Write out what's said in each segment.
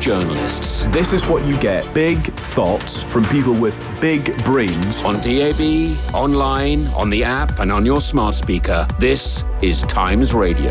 journalists. This is what you get. Big thoughts from people with big brains. On DAB, online, on the app, and on your smart speaker. This is Times Radio.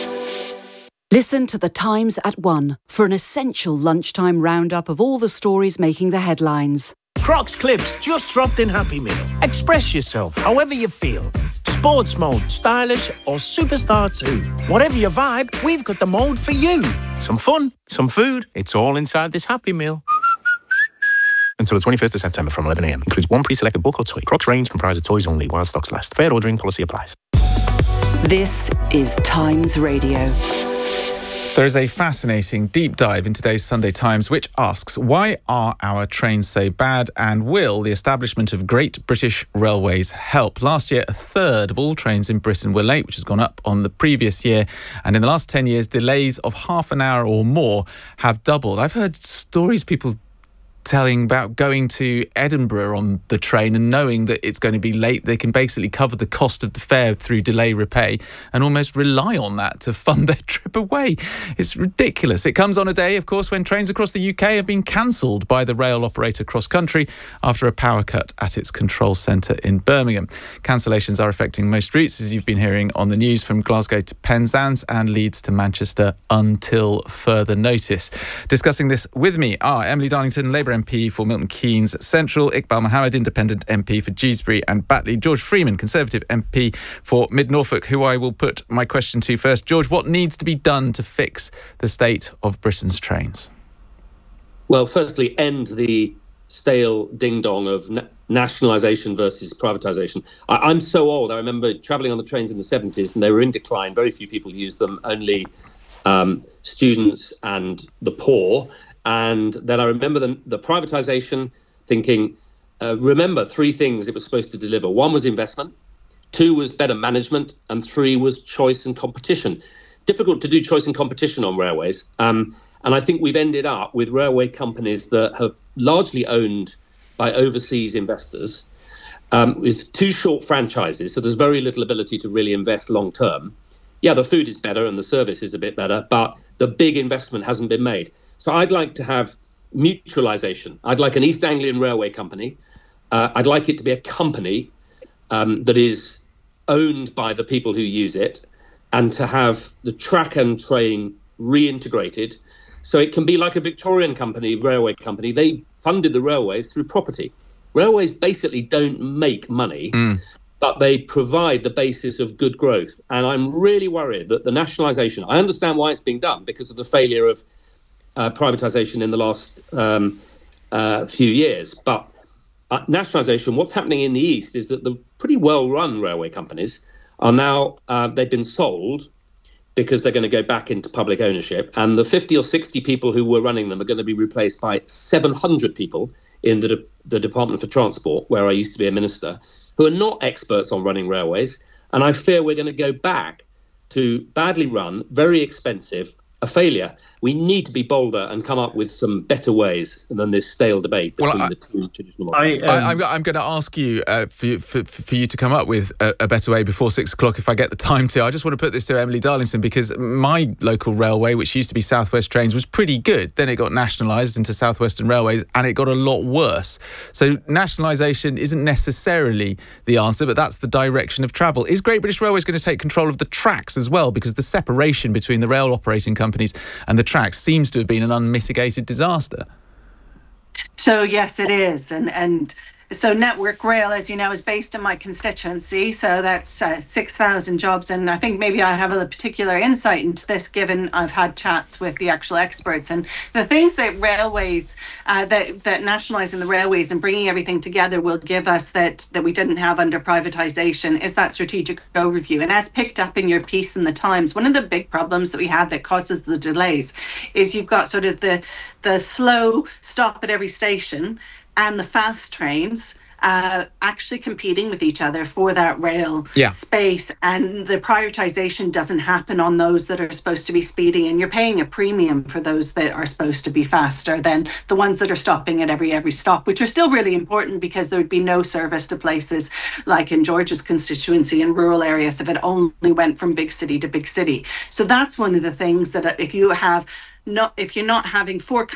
Listen to The Times at 1 for an essential lunchtime roundup of all the stories making the headlines. Crocs Clips just dropped in Happy Meal. Express yourself however you feel. Sports mode, stylish or superstar too. Whatever your vibe, we've got the mode for you. Some fun, some food, it's all inside this Happy Meal. Until the 21st of September from 11am. Includes one pre-selected book or toy. Crocs range comprises toys only while stocks last. Fair ordering policy applies. This is Times Radio. There is a fascinating deep dive in today's Sunday Times which asks, why are our trains so bad, and will the establishment of Great British Railways help? Last year, a third of all trains in Britain were late, which has gone up on the previous year. And in the last 10 years, delays of half an hour or more have doubled. I've heard stories, people telling about going to Edinburgh on the train and knowing that it's going to be late. They can basically cover the cost of the fare through delay repay and almost rely on that to fund their trip away. It's ridiculous. It comes on a day, of course, when trains across the UK have been cancelled by the rail operator Cross Country after a power cut at its control centre in Birmingham. Cancellations are affecting most routes, as you've been hearing on the news, from Glasgow to Penzance and Leeds to Manchester until further notice. Discussing this with me are Emily Darlington, Labour MP for Milton Keynes Central, Iqbal Mohammed, Independent MP for Dewsbury and Batley, George Freeman, Conservative MP for Mid-Norfolk, who I will put my question to first. George, what needs to be done to fix the state of Britain's trains? Well, firstly, end the stale ding-dong of nationalisation versus privatisation. I'm so old. I remember travelling on the trains in the 70s and they were in decline. Very few people used them, only students and the poor. And then I remember the privatisation, thinking, remember three things it was supposed to deliver. One was investment, two was better management, and three was choice and competition. Difficult to do choice and competition on railways. And I think we've ended up with railway companies that have largely owned by overseas investors with too short franchises. So there's very little ability to really invest long term. Yeah, the food is better and the service is a bit better, but the big investment hasn't been made. So I'd like to have mutualisation. I'd like an East Anglian Railway Company. I'd like it to be a company that is owned by the people who use it, and to have the track and train reintegrated. So it can be like a Victorian railway company. They funded the railways through property. Railways basically don't make money, but they provide the basis of good growth. And I'm really worried that the nationalisation, I understand why it's being done because of the failure of privatisation in the last few years. But nationalisation, what's happening in the East is that the pretty well-run railway companies are now, they've been sold because they're going to go back into public ownership. And the 50 or 60 people who were running them are going to be replaced by 700 people in the Department for Transport, where I used to be a minister, who are not experts on running railways. And I fear we're going to go back to badly run, very expensive, a failure. We need to be bolder and come up with some better ways than this stale debate between the two traditional models. I'm going to ask you for you to come up with a better way before 6 o'clock if I get the time to. I just want to put this to Emily Darlington, because my local railway, which used to be South West Trains, was pretty good. Then it got nationalised into South Western Railways and it got a lot worse. So nationalisation isn't necessarily the answer, but that's the direction of travel. Is Great British Railways going to take control of the tracks as well? Because the separation between the rail operating companies and the tracks seems to have been an unmitigated disaster. So yes, it is, and so Network Rail, as you know, is based in my constituency, so that's 6,000 jobs, and I think maybe I have a particular insight into this given I've had chats with the actual experts. And the things that railways, that nationalising the railways and bringing everything together will give us that we didn't have under privatisation is that strategic overview. And as picked up in your piece in the Times, one of the big problems that we have that causes the delays is you've got sort of the slow stop at every station and the fast trains actually competing with each other for that rail space, and the prioritisation doesn't happen on those that are supposed to be speedy, and you're paying a premium for those that are supposed to be faster than the ones that are stopping at every stop, which are still really important because there would be no service to places like in George's constituency in rural areas if it only went from big city to big city. So that's one of the things that if you're not having four